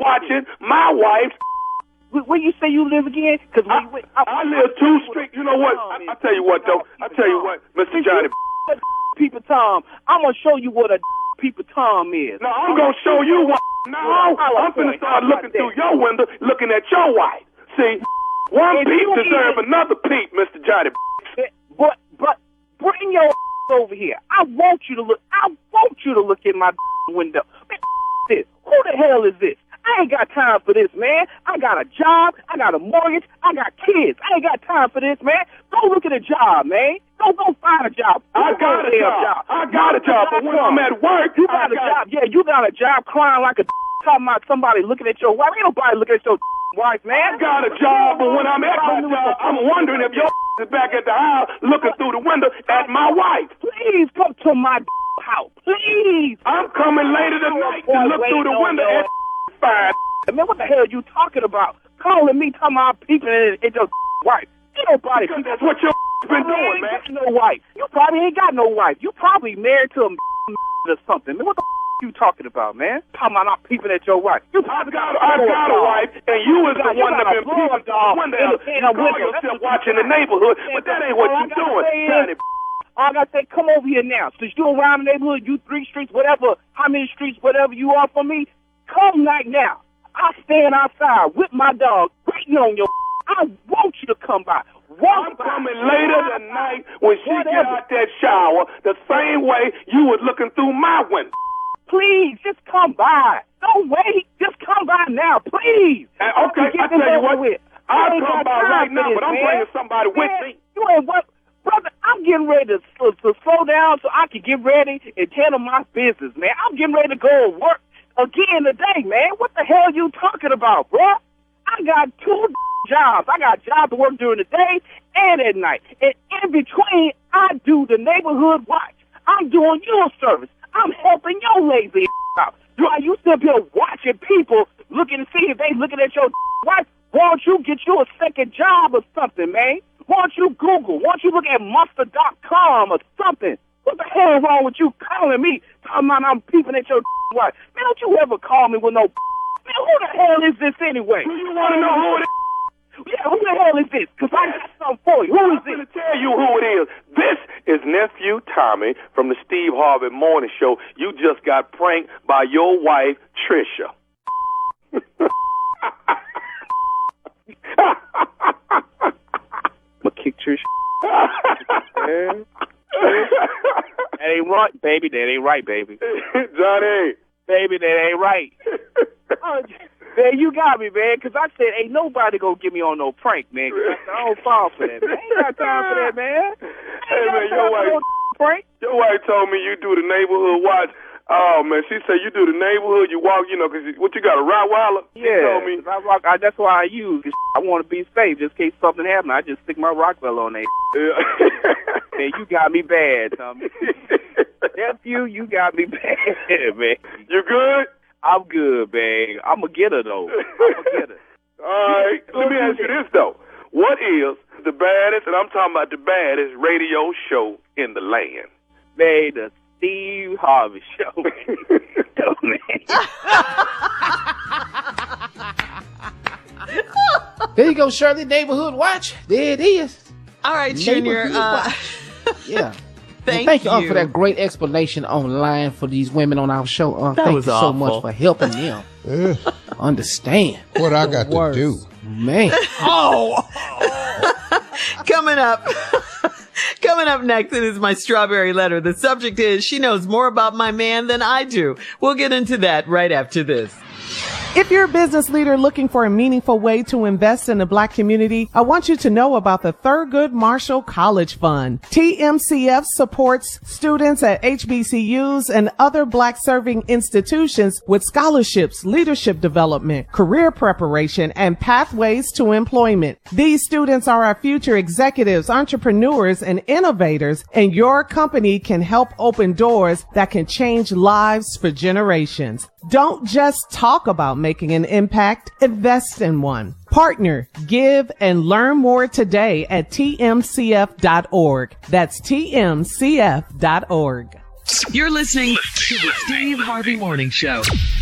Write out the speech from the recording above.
watching my wife. Where you say you live again? Cause I live 2 streets. You know what? I tell you what, though. I tell you what, Mr. Johnny. Peeper Tom, I'm gonna show you what a Peeper Tom is. No, I'm gonna show you what. No, I'm gonna start looking through your window, looking at your wife. See, one peep deserves another peep, Mr. Johnny. But bring your over here. I want you to look in my window. This. Who the hell is this? I ain't got time for this, man. I got a job. I got a mortgage. I got kids. I ain't got time for this, man. Go look at a job, man. Go find a job. I got a job. But when I'm at work, you got a job. Yeah, you got a job crying like a talking about somebody looking at your wife. Ain't nobody looking at your wife, man. I got a job, but when I'm at my job, I'm wondering if your is back at the house looking through the window at my wife. Please come to my house. Please. I'm coming later tonight to look through the window at fine. Man, what the hell are you talking about? Calling me, talking about peeping at your wife. Ain't nobody. Because that's what your been doing, man. No wife. You probably ain't got no wife. You probably married to a or something. Man, what the you talking about, man? Talking about not peeping at your wife. I got a wife, and you was the one that been peeping through the window. You call yourself watching the neighborhood, but that ain't what you doing. All I gotta say, come over here now. Since you around the neighborhood, you 3 streets, whatever, how many streets, whatever you are from me, come right now. I stand outside with my dog, waiting on your. I want you to come by. I'm coming later tonight when she get out that shower, the same way you was looking through my window. Please, just come by. Don't wait. Just come by now, please. Okay, I tell you what. I'll come by right now, but I'm bringing somebody with me. You ain't what? Brother, I'm getting ready to slow down so I can get ready and handle my business, man. I'm getting ready to go to work again today, man. What the hell you talking about, bro? I got 2 jobs. I got jobs to work during the day and at night. And in between, I do the neighborhood watch. I'm doing you a service. I'm helping your lazy out. While you sit here watching people looking to see if they looking at your wife, why don't you get you a second job or something, man? Why don't you Google? Why don't you look at Monster.com or something? What the hell is wrong with you calling me, talking about I'm peeping at your wife? Man, don't you ever call me with no man, who the hell is this anyway? Do you want to know who it is? Yeah, who the hell is this? Because I got something for you. Who is this? I'm going to tell you who it is. This is Nephew Tommy from the Steve Harvey Morning Show. You just got pranked by your wife, Trisha. I'm going to kick Trisha. That ain't right, baby. That ain't right, baby. Johnny. Baby, that ain't right. Man, you got me, man, because I said ain't nobody gonna get me on no prank, man. I don't fall for that, man. I ain't got time for that, man. Hey, man, your wife told me you do the neighborhood watch. Oh, man, she said you do the neighborhood, you walk, because what you got, a Rottweiler? Yeah, she told me. That's why I use it. I want to be safe just in case something happens. I just stick my Rottweiler on there. Yeah. Man, you got me bad, Tommy. Nephew, you got me bad, man. You good? I'm good, man. I'm going to get her, though. I'm going to get her. All right. Let me ask you this, though. What is the baddest, and I'm talking about the baddest radio show in the land? Man, the Steve Harvey Show. Oh, man. There you go, Shirley. Neighborhood Watch. There it is. All right, Junior. Yeah. Thank you for that great explanation online for these women on our show. Thank you so much for helping them understand what I got to do. Man. Coming up next, it is my strawberry letter. The subject is, she knows more about my man than I do. We'll get into that right after this. If you're a business leader looking for a meaningful way to invest in the Black community, I want you to know about the Thurgood Marshall College Fund. TMCF supports students at HBCUs and other Black serving institutions with scholarships, leadership development, career preparation, and pathways to employment. These students are our future executives, entrepreneurs, and innovators, and your company can help open doors that can change lives for generations. Don't just talk about making an impact, invest in one. Partner, give, and learn more today at tmcf.org. That's tmcf.org. You're listening to the Steve Harvey Morning Show.